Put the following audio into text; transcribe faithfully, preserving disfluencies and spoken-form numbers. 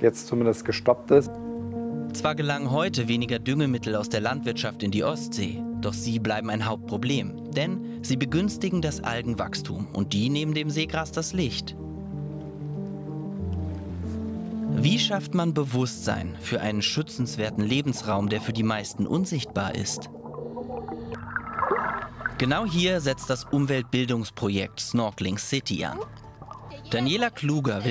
jetzt zumindest gestoppt ist. Zwar gelangen heute weniger Düngemittel aus der Landwirtschaft in die Ostsee, doch sie bleiben ein Hauptproblem, denn sie begünstigen das Algenwachstum und die nehmen dem Seegras das Licht. Wie schafft man Bewusstsein für einen schützenswerten Lebensraum, der für die meisten unsichtbar ist? Genau hier setzt das Umweltbildungsprojekt Snorkeling City an. Daniela Kluger will